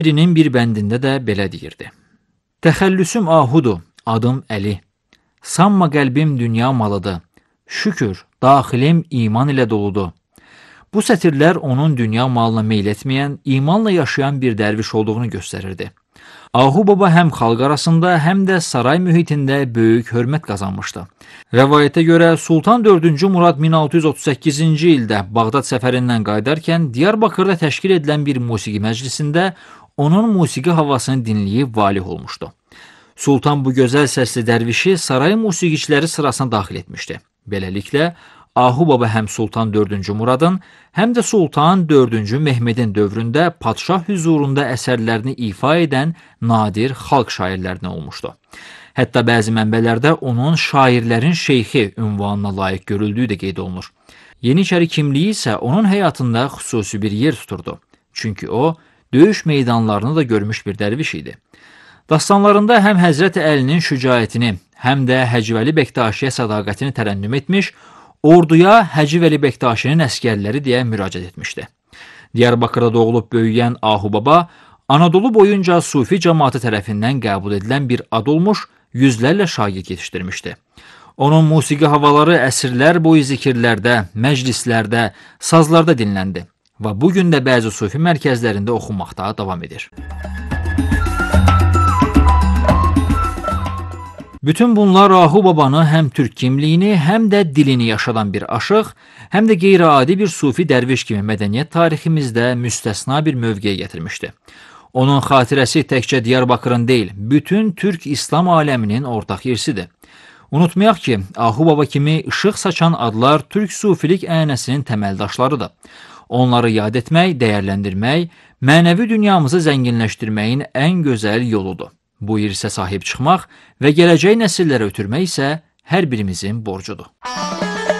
Birinin bir bəndində də belə deyirdi. Təxəllüsüm ahudur, adım Əli. Sanma qəlbim dünya malıdır. Şükür, daxilim iman ilə doludur. Bu sətirlər onun dünya malına meyl etməyən, imanla yaşayan bir dərviş olduğunu göstərirdi. Ahu Baba həm xalq arasında, həm də saray mühitində böyük hörmət qazanmışdı. Rəvayətə görə Sultan 4-cü Murad 1638-ci ildə Bağdad səfərindən qayıdarkən Diyarbakırda təşkil edilən bir musiqi məclisində onun musiqi havasını dinləyib valih olmuşdu. Sultan bu gözəl səsli dərvişi saray musiqiçiləri sırasına daxil etmişdi. Beləliklə, Ahu Baba həm Sultan 4-cü Muradın, həm də Sultan 4-cü Mehmedin dövründə padşah hüzurunda əsərlərini ifa edən nadir xalq şairlərinə olmuşdu. Hətta bəzi mənbələrdə onun şairlərin şeyxi ünvanına layiq görüldüyü də qeyd olunur. Yeniçəri kimliyi isə onun həyatında xüsusi bir yer tuturdu. Çünki o, döyüş meydanlarını da görmüş bir dərviş idi. Dastanlarında həm Həzrəti Əlinin şücaətini, həm də Hacı Vəli Bektaşiyə sədaqətini tərənnüm etmiş, orduya Hacı Vəli Bektaşinin əskərləri deyə müraciət etmişdi. Diyarbakırda doğulub böyüyən Ahu Baba, Anadolu boyunca sufi cəmaatı tərəfindən qəbul edilən bir ad olmuş, yüzlərlə şagird yetişdirmişdi. Onun musiqi havaları əsrlər boyu zikirlərdə, məclislərdə, sazlarda dinləndi və bugün də bəzi sufi mərkəzlərində oxunmaqda davam edir. Bütün bunlar Ahu Babanı həm türk kimliyini, həm də dilini yaşadan bir aşıq, həm də qeyri-adi bir sufi dərviş kimi mədəniyyət tariximizdə müstəsna bir mövqeyə gətirmişdi. Onun xatirəsi təkcə Diyarbakırın deyil, bütün türk İslam aləminin ortaq irsidir. Unutmayaq ki, Ahu Baba kimi işıq saçan adlar türk sufilik ənənəsinin təməldaşlarıdır. Onları yad etmək, dəyərləndirmək, mənəvi dünyamızı zənginləşdirməyin ən gözəl yoludur. Bu irsə sahib çıxmaq və gələcək nəsillərə ötürmək isə hər birimizin borcudur.